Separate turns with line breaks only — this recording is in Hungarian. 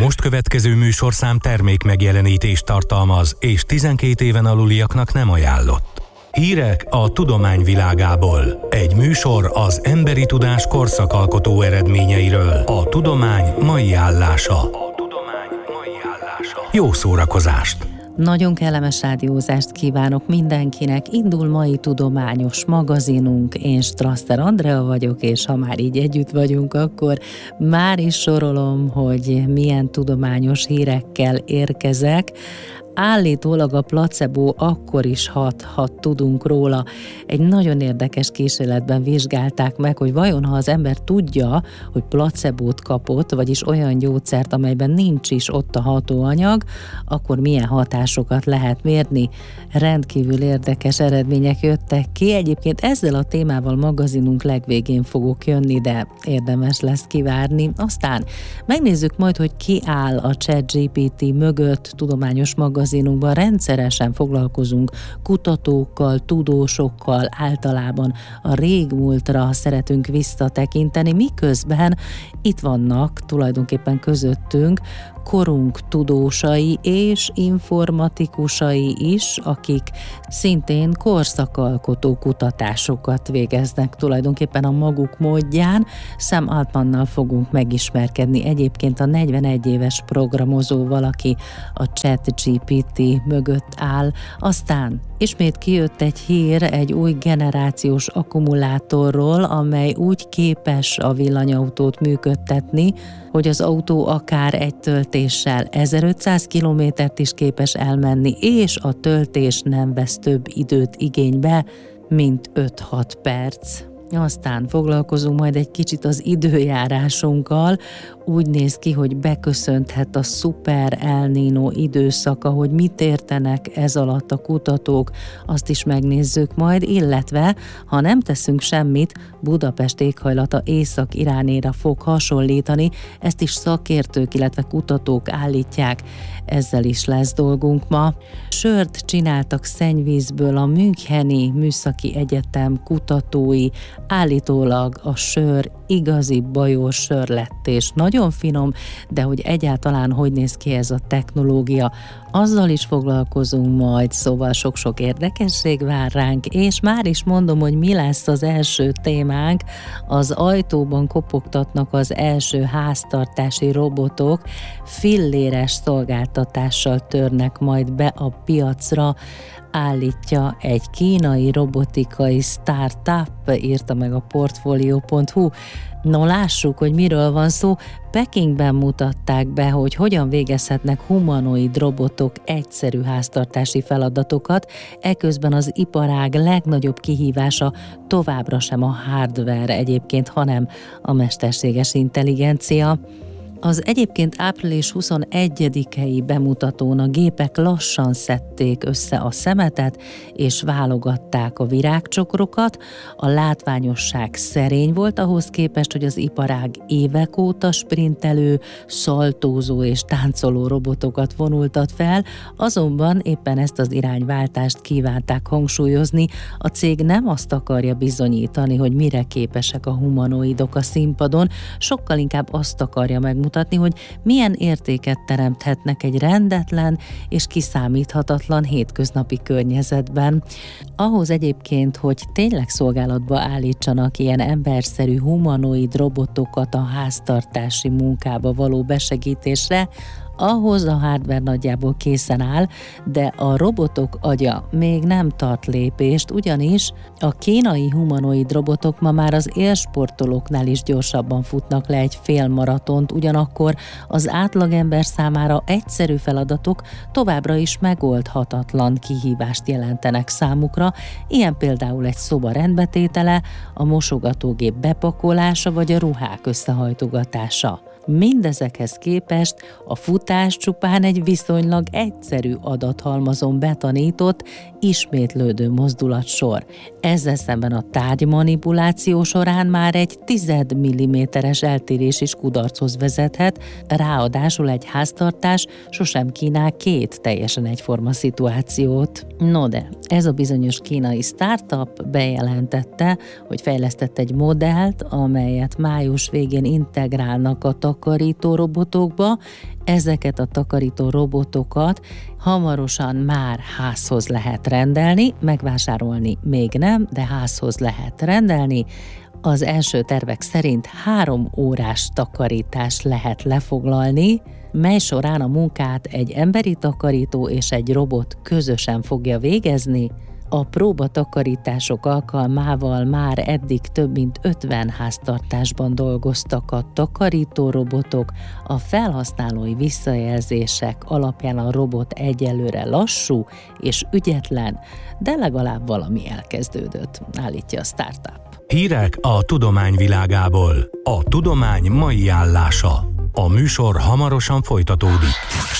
most következő műsorszám termék megjelenítést tartalmaz, és 12 éven aluliaknak nem ajánlott. Hírek a tudomány világából. Egy műsor az emberi tudás korszakalkotó eredményeiről. A tudomány mai állása. Jó szórakozást!
Nagyon kellemes rádiózást kívánok mindenkinek. Indul mai tudományos magazinunk. Én Strasser Andrea vagyok, és ha már így együtt vagyunk, akkor már is sorolom, hogy milyen tudományos hírekkel érkezek. Állítólag a placebo akkor is hat, ha tudunk róla. Egy nagyon érdekes kísérletben vizsgálták meg, hogy vajon ha az ember tudja, hogy placebót kapott, vagyis olyan gyógyszert, amelyben nincs is ott a hatóanyag, akkor milyen hatásokat lehet mérni. Rendkívül érdekes eredmények jöttek ki. Egyébként ezzel a témával magazinunk legvégén fogok jönni, de érdemes lesz kivárni. Aztán megnézzük majd, hogy ki áll a ChatGPT mögött. Tudományos magazinunkban rendszeresen foglalkozunk kutatókkal, tudósokkal, általában a régmúltra szeretünk visszatekinteni, miközben itt vannak tulajdonképpen közöttünk korunk tudósai és informatikusai is, akik szintén korszakalkotó kutatásokat végeznek tulajdonképpen a maguk módján. Sam Altmannal fogunk megismerkedni, egyébként a 41 éves programozóval, aki a ChatGPT mögött áll. Aztán ismét kijött egy hír egy új generációs akkumulátorról, amely úgy képes a villanyautót működtetni, hogy az autó akár egy töltéssel 1500 kilométert is képes elmenni, és a töltés nem vesz több időt igénybe, mint 5-6 perc. Aztán foglalkozunk majd egy kicsit az időjárásunkkal. Úgy néz ki, hogy beköszönthet a szuper El Niño időszaka, hogy mit értenek ez alatt a kutatók, azt is megnézzük majd, illetve ha nem teszünk semmit, Budapest éghajlata Észak-Iránéra fog hasonlítani, ezt is szakértők, illetve kutatók állítják, ezzel is lesz dolgunk ma. Sört csináltak szennyvízből a Müncheni Műszaki Egyetem kutatói, állítólag a sör igazi bajós sör lett, és nagyon finom, de hogy egyáltalán hogy néz ki ez a technológia, azzal is foglalkozunk majd, szóval sok-sok érdekesség vár ránk, és már is mondom, hogy mi lesz az első témánk. Az ajtóban kopogtatnak az első háztartási robotok, filléres szolgáltatással törnek majd be a piacra, állítja egy kínai robotikai startup, írta meg a Portfolio.hu. No, lássuk, hogy miről van szó. Pekingben mutatták be, hogy hogyan végezhetnek humanoid robotok egyszerű háztartási feladatokat, eközben az iparág legnagyobb kihívása továbbra sem a hardware egyébként, hanem a mesterséges intelligencia. Az egyébként április 21-i bemutatón a gépek lassan szedték össze a szemetet, és válogatták a virágcsokrokat. A látványosság szerény volt ahhoz képest, hogy az iparág évek óta sprintelő, szaltózó és táncoló robotokat vonultat fel, azonban éppen ezt az irányváltást kívánták hangsúlyozni. A cég nem azt akarja bizonyítani, hogy mire képesek a humanoidok a színpadon, sokkal inkább azt akarja megmutatni, hogy milyen értéket teremthetnek egy rendetlen és kiszámíthatatlan hétköznapi környezetben. Ahhoz egyébként, hogy tényleg szolgálatba állítsanak ilyen emberszerű humanoid robotokat a háztartási munkába való besegítésre, ahhoz a hardware nagyjából készen áll, de a robotok agya még nem tart lépést, ugyanis a kínai humanoid robotok ma már az élsportolóknál is gyorsabban futnak le egy félmaratont, ugyanakkor az átlagember számára egyszerű feladatok továbbra is megoldhatatlan kihívást jelentenek számukra, ilyen például egy szoba rendbetétele, a mosogatógép bepakolása vagy a ruhák összehajtogatása. Mindezekhez képest a futás csupán egy viszonylag egyszerű adathalmazon betanított, ismétlődő mozdulatsor. Ezzel szemben a tárgymanipuláció során már egy 10 mm-es eltérés is kudarchoz vezethet, ráadásul egy háztartás sosem kínál két teljesen egyforma szituációt. No de, ez a bizonyos kínai startup bejelentette, hogy fejlesztett egy modellt, amelyet május végén integrálnak a takarító robotokba. Ezeket a takarító robotokat hamarosan már házhoz lehet rendelni, megvásárolni még nem, de házhoz lehet rendelni. Az első tervek szerint 3 órás takarítást lehet lefoglalni, mely során a munkát egy emberi takarító és egy robot közösen fogja végezni. A próbatakarítások alkalmával már eddig több mint 50 háztartásban dolgoztak a takarító robotok. A felhasználói visszajelzések alapján a robot egyelőre lassú és ügyetlen, de legalább valami elkezdődött, állítja a startup.
Hírek a tudomány világából. A tudomány mai állása. A műsor hamarosan folytatódik.